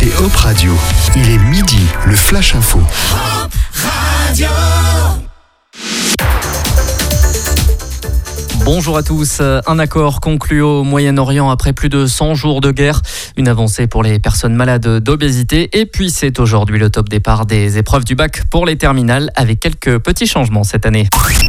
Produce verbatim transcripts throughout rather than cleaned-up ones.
écoutez Hop Radio. Il est midi, le Flash Info. Hop Radio. Bonjour à tous. Un accord conclu au Moyen-Orient après plus de cent jours de guerre. Une avancée pour les personnes malades d'obésité. Et puis c'est aujourd'hui le top départ des épreuves du bac pour les terminales avec quelques petits changements cette année.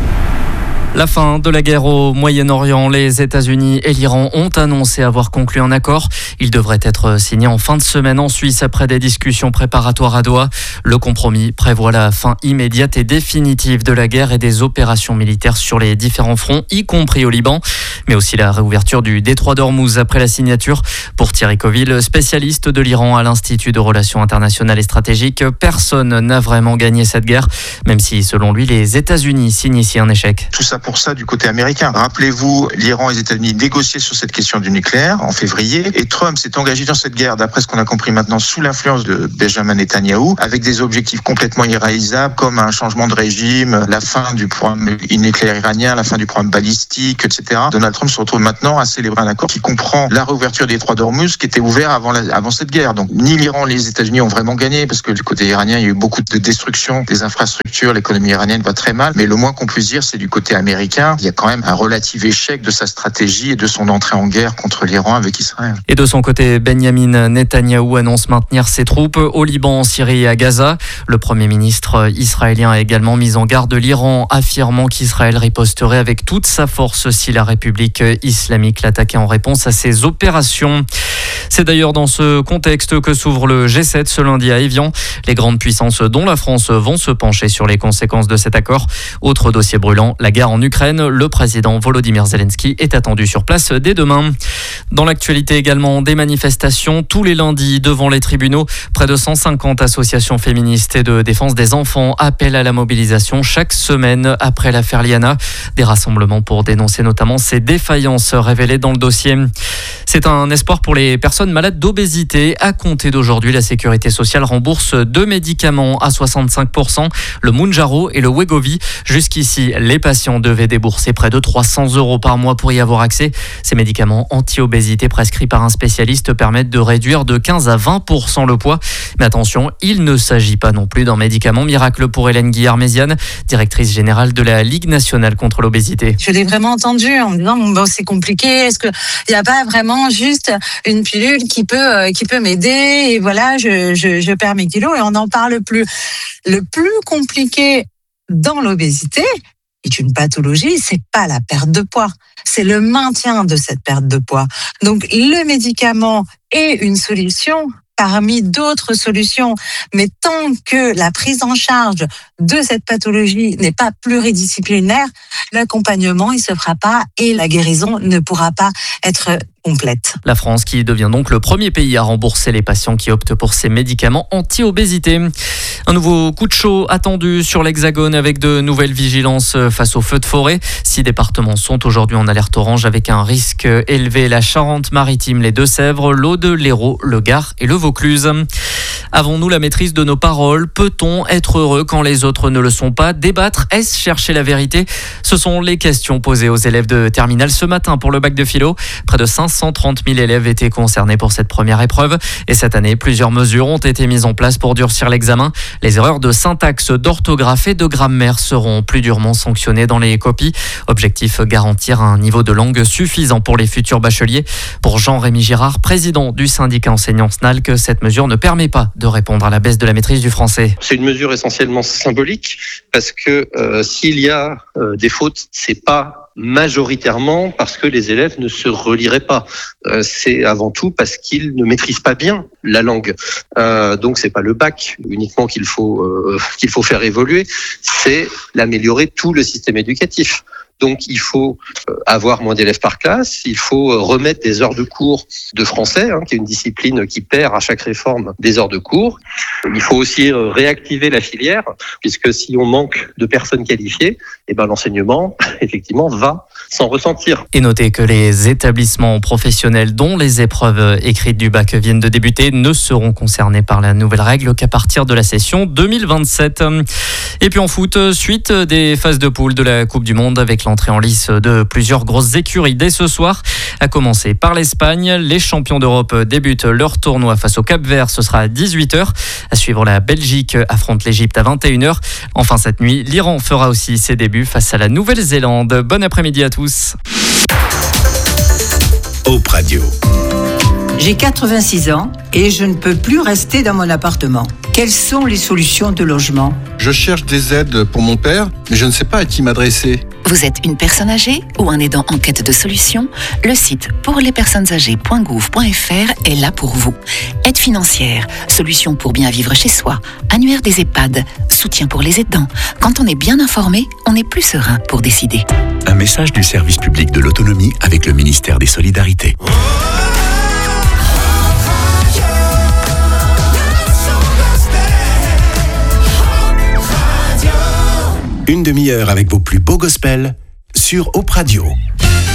La fin de la guerre au Moyen-Orient, les États-Unis et l'Iran ont annoncé avoir conclu un accord. Il devrait être signé en fin de semaine en Suisse après des discussions préparatoires à Doha. Le compromis prévoit la fin immédiate et définitive de la guerre et des opérations militaires sur les différents fronts, y compris au Liban, mais aussi la réouverture du détroit d'Ormuz après la signature. Pour Thierry Coville, spécialiste de l'Iran à l'Institut de Relations internationales et stratégiques, personne n'a vraiment gagné cette guerre, même si selon lui les États-Unis signent ici un échec. Tout ça pour ça du côté américain. Rappelez-vous, l'Iran et les États-Unis négociaient sur cette question du nucléaire en février et Trump s'est engagé dans cette guerre, d'après ce qu'on a compris maintenant, sous l'influence de Benjamin Netanyahou, avec des objectifs complètement irréalisables comme un changement de régime, la fin du programme nucléaire iranien, la fin du programme balistique, et cetera. Donald Trump se retrouve maintenant à célébrer un accord qui comprend la réouverture des détroits d'Ormuz qui était ouvert avant, la, avant cette guerre. Donc ni l'Iran ni les États-Unis ont vraiment gagné parce que du côté iranien, il y a eu beaucoup de destruction des infrastructures, l'économie iranienne va très mal, mais le moins qu'on puisse dire, c'est du côté américain. Il y a quand même un relatif échec de sa stratégie et de son entrée en guerre contre l'Iran avec Israël. Et de son côté, Benjamin Netanyahou annonce maintenir ses troupes au Liban, en Syrie et à Gaza. Le Premier ministre israélien a également mis en garde l'Iran, affirmant qu'Israël riposterait avec toute sa force si la République islamique l'attaquait en réponse à ses opérations. C'est d'ailleurs dans ce contexte que s'ouvre le G sept ce lundi à Évian. Les grandes puissances, dont la France, vont se pencher sur les conséquences de cet accord. Autre dossier brûlant, la guerre en Ukraine. Le président Volodymyr Zelensky est attendu sur place dès demain. Dans l'actualité également, des manifestations tous les lundis devant les tribunaux. Près de cent cinquante associations féministes et de défense des enfants appellent à la mobilisation chaque semaine après l'affaire Liana. Des rassemblements pour dénoncer notamment ces défaillances révélées dans le dossier. C'est un espoir pour les personnes malades d'obésité. À compter d'aujourd'hui, la sécurité sociale rembourse deux médicaments à soixante-cinq pour cent, le Mounjaro et le Wegovy. Jusqu'ici, les patients devaient débourser près de trois cents euros par mois pour y avoir accès. Ces médicaments anti-obésité prescrits par un spécialiste permettent de réduire de quinze à vingt pour cent le poids. Mais attention, il ne s'agit pas non plus d'un médicament miracle pour Hélène Guillard-Méziane, directrice générale de la Ligue nationale contre l'obésité. Je l'ai vraiment entendu en me disant bon, bon, c'est compliqué, est-ce qu'il n'y a pas vraiment juste une pilule qui peut, euh, qui peut m'aider et voilà, je, je, je perds mes kilos et on n'en parle plus. Le plus compliqué dans l'obésité est une pathologie, c'est pas la perte de poids, c'est le maintien de cette perte de poids. Donc le médicament est une solution parmi d'autres solutions, mais tant que la prise en charge de cette pathologie n'est pas pluridisciplinaire, l'accompagnement il se fera pas et la guérison ne pourra pas être complète. La France qui devient donc le premier pays à rembourser les patients qui optent pour ces médicaments anti-obésité. Un nouveau coup de chaud attendu sur l'Hexagone avec de nouvelles vigilances face aux feux de forêt. Six départements sont aujourd'hui en alerte orange avec un risque élevé. La Charente-Maritime, les Deux-Sèvres, l'Aude, l'Hérault, le Gard et le Vaucluse. Avons-nous la maîtrise de nos paroles ? Peut-on être heureux quand les autres ne le sont pas ? Débattre, est-ce chercher la vérité ? Ce sont les questions posées aux élèves de terminale ce matin pour le bac de philo. Près de cinq cent trente mille élèves étaient concernés pour cette première épreuve. Et cette année, plusieurs mesures ont été mises en place pour durcir l'examen. Les erreurs de syntaxe, d'orthographe et de grammaire seront plus durement sanctionnées dans les copies. Objectif, garantir un niveau de langue suffisant pour les futurs bacheliers. Pour Jean-Rémy Girard, président du syndicat enseignant S N A L C, cette mesure ne permet pas de répondre à la baisse de la maîtrise du français. C'est une mesure essentiellement symbolique parce que euh, s'il y a euh, des fautes, c'est pas majoritairement parce que les élèves ne se reliraient pas. Euh, c'est avant tout parce qu'ils ne maîtrisent pas bien la langue. Euh, donc c'est pas le bac uniquement qu'il faut euh, qu'il faut faire évoluer, c'est l'améliorer tout le système éducatif. Donc il faut avoir moins d'élèves par classe, il faut remettre des heures de cours de français, hein, qui est une discipline qui perd à chaque réforme des heures de cours. Il faut aussi réactiver la filière, puisque si on manque de personnes qualifiées, eh ben l'enseignement, effectivement, va s'en ressentir. Et notez que les établissements professionnels dont les épreuves écrites du bac viennent de débuter ne seront concernés par la nouvelle règle qu'à partir de la session deux mille vingt-sept. Et puis en foot, suite des phases de poule de la Coupe du Monde avec l'Antiquité. entrée en lice de plusieurs grosses écuries dès ce soir, à commencer par l'Espagne. Les champions d'Europe débutent leur tournoi face au Cap-Vert, ce sera à dix-huit heures. À suivre, la Belgique affronte l'Égypte à vingt et une heures. Enfin cette nuit, l'Iran fera aussi ses débuts face à la Nouvelle-Zélande. Bon après-midi à tous. Hope Radio. J'ai quatre-vingt-six ans et je ne peux plus rester dans mon appartement. Quelles sont les solutions de logement ? Je cherche des aides pour mon père, mais je ne sais pas à qui m'adresser. Vous êtes une personne âgée ou un aidant en quête de solutions ? Le site pour les personnes âgées point gouv point f r est là pour vous. Aide financière, solutions pour bien vivre chez soi, annuaire des EHPAD, soutien pour les aidants. Quand on est bien informé, on est plus serein pour décider. Un message du service public de l'autonomie avec le ministère des Solidarités. Une demi-heure avec vos plus beaux gospels sur Hope Radio.